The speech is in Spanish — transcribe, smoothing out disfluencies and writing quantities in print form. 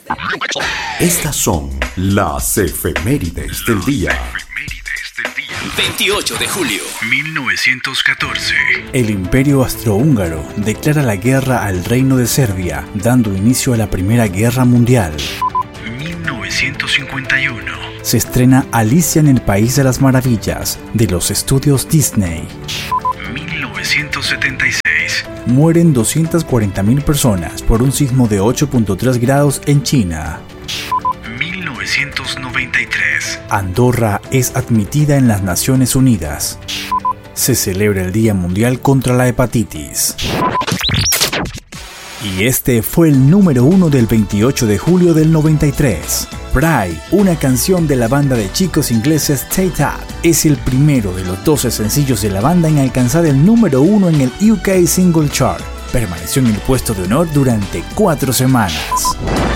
Estas son las efemérides del día. 28 de julio 1914. El Imperio Austrohúngaro declara la guerra al Reino de Serbia, dando inicio a la Primera Guerra Mundial. 1951. Se estrena Alicia en el País de las Maravillas, de los estudios Disney. 1976. Mueren 240.000 personas por un sismo de 8.3 grados en China. 1993. Andorra es admitida en las Naciones Unidas. Se celebra el Día Mundial contra la Hepatitis. Y este fue el número 1 del 28 de julio del 93. Pride, una canción de la banda de chicos ingleses Stay Up, es el primero de los 12 sencillos de la banda en alcanzar el número 1 en el UK Single Chart. Permaneció en el puesto de honor durante 4 semanas.